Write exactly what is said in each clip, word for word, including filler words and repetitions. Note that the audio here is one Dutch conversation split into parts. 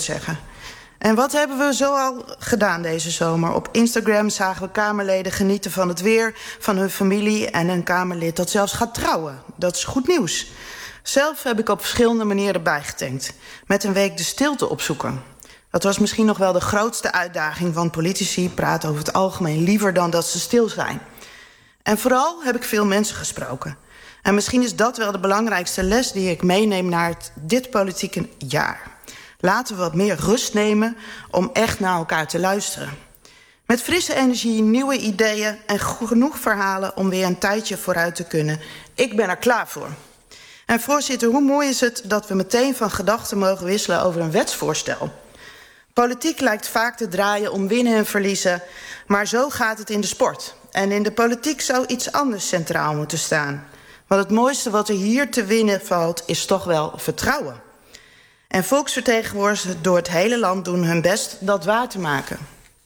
zeggen. En wat hebben we zoal gedaan deze zomer? Op Instagram zagen we Kamerleden genieten van het weer, van hun familie en een Kamerlid dat zelfs gaat trouwen. Dat is goed nieuws. Zelf heb ik op verschillende manieren bijgetankt. Met een week de stilte opzoeken. Dat was misschien nog wel de grootste uitdaging, want politici praten over het algemeen liever dan dat ze stil zijn. En vooral heb ik veel mensen gesproken. En misschien is dat wel de belangrijkste les die ik meeneem naar het, dit politieke jaar. Laten we wat meer rust nemen om echt naar elkaar te luisteren. Met frisse energie, nieuwe ideeën en genoeg verhalen om weer een tijdje vooruit te kunnen. Ik ben er klaar voor. En voorzitter, hoe mooi is het dat we meteen van gedachten mogen wisselen over een wetsvoorstel. Politiek lijkt vaak te draaien om winnen en verliezen, maar zo gaat het in de sport. En in de politiek zou iets anders centraal moeten staan. Want het mooiste wat er hier te winnen valt, is toch wel vertrouwen. En volksvertegenwoordigers door het hele land doen hun best dat waar te maken.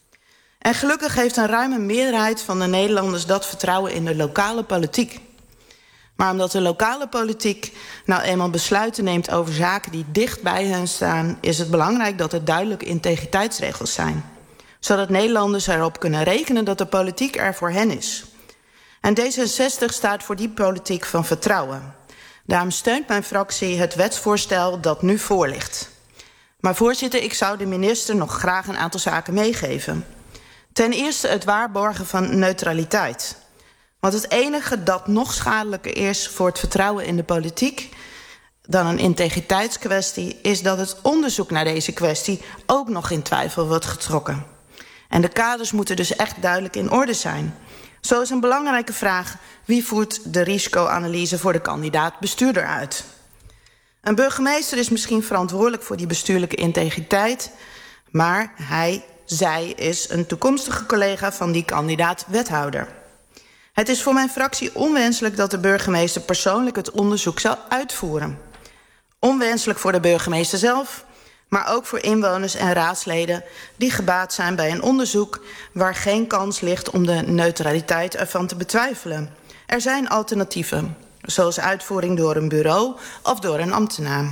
En gelukkig heeft een ruime meerderheid van de Nederlanders dat vertrouwen in de lokale politiek. Maar omdat de lokale politiek nou eenmaal besluiten neemt over zaken die dicht bij hen staan, is het belangrijk dat er duidelijke integriteitsregels zijn. Zodat Nederlanders erop kunnen rekenen dat de politiek er voor hen is. En D zesenzestig staat voor die politiek van vertrouwen. Daarom steunt mijn fractie het wetsvoorstel dat nu voor ligt. Maar voorzitter, ik zou de minister nog graag een aantal zaken meegeven. Ten eerste het waarborgen van neutraliteit. Want het enige dat nog schadelijker is voor het vertrouwen in de politiek dan een integriteitskwestie, is dat het onderzoek naar deze kwestie ook nog in twijfel wordt getrokken. En de kaders moeten dus echt duidelijk in orde zijn. Zo is een belangrijke vraag: wie voert de risicoanalyse voor de kandidaat-bestuurder uit? Een burgemeester is misschien verantwoordelijk voor die bestuurlijke integriteit, maar hij, zij is een toekomstige collega van die kandidaat-wethouder. Het is voor mijn fractie onwenselijk dat de burgemeester persoonlijk het onderzoek zal uitvoeren. Onwenselijk voor de burgemeester zelf, maar ook voor inwoners en raadsleden die gebaat zijn bij een onderzoek waar geen kans ligt om de neutraliteit ervan te betwijfelen. Er zijn alternatieven, zoals uitvoering door een bureau of door een ambtenaar.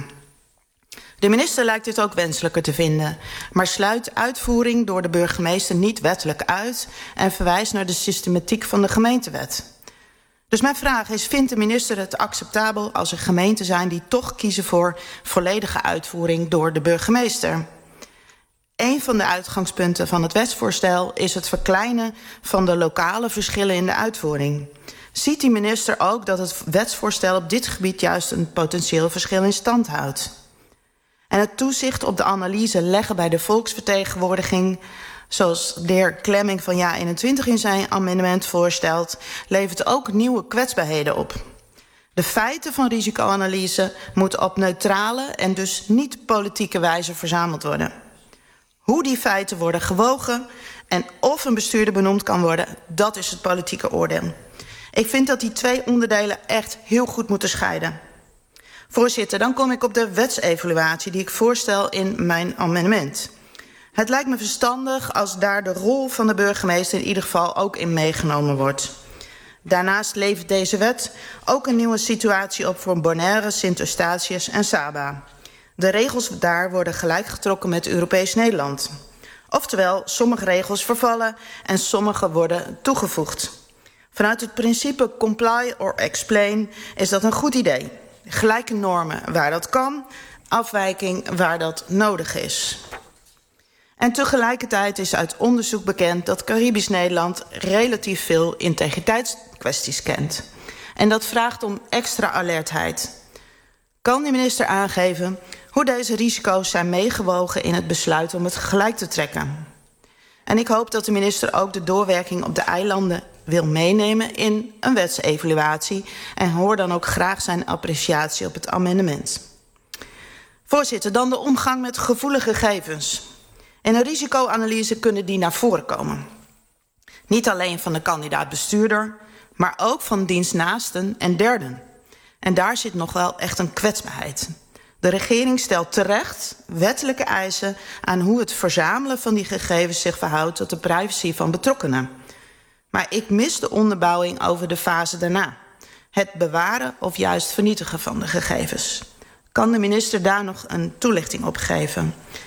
De minister lijkt dit ook wenselijker te vinden, maar sluit uitvoering door de burgemeester niet wettelijk uit en verwijst naar de systematiek van de gemeentewet. Dus mijn vraag is, vindt de minister het acceptabel als er gemeenten zijn die toch kiezen voor volledige uitvoering door de burgemeester? Een van de uitgangspunten van het wetsvoorstel is het verkleinen van de lokale verschillen in de uitvoering. Ziet de minister ook dat het wetsvoorstel op dit gebied juist een potentieel verschil in stand houdt? En het toezicht op de analyse leggen bij de volksvertegenwoordiging, zoals de heer Klemming van Ja eenentwintig in zijn amendement voorstelt, levert ook nieuwe kwetsbaarheden op. De feiten van risicoanalyse moeten op neutrale en dus niet politieke wijze verzameld worden. Hoe die feiten worden gewogen en of een bestuurder benoemd kan worden, dat is het politieke oordeel. Ik vind dat die twee onderdelen echt heel goed moeten scheiden. Voorzitter, dan kom ik op de wetsevaluatie die ik voorstel in mijn amendement. Het lijkt me verstandig als daar de rol van de burgemeester in ieder geval ook in meegenomen wordt. Daarnaast levert deze wet ook een nieuwe situatie op voor Bonaire, Sint-Eustatius en Saba. De regels daar worden gelijk getrokken met Europees Nederland. Oftewel, sommige regels vervallen en sommige worden toegevoegd. Vanuit het principe comply or explain is dat een goed idee. Gelijke normen waar dat kan, afwijking waar dat nodig is. En tegelijkertijd is uit onderzoek bekend dat Caribisch Nederland relatief veel integriteitskwesties kent. En dat vraagt om extra alertheid. Kan de minister aangeven hoe deze risico's zijn meegewogen in het besluit om het gelijk te trekken? En ik hoop dat de minister ook de doorwerking op de eilanden wil meenemen in een wetsevaluatie en hoor dan ook graag zijn appreciatie op het amendement. Voorzitter, dan de omgang met gevoelige gegevens. In een risicoanalyse kunnen die naar voren komen. Niet alleen van de kandidaat-bestuurder, maar ook van dienstnaasten en derden. En daar zit nog wel echt een kwetsbaarheid. De regering stelt terecht wettelijke eisen aan hoe het verzamelen van die gegevens zich verhoudt tot de privacy van betrokkenen. Maar ik mis de onderbouwing over de fase daarna. Het bewaren of juist vernietigen van de gegevens. Kan de minister daar nog een toelichting op geven?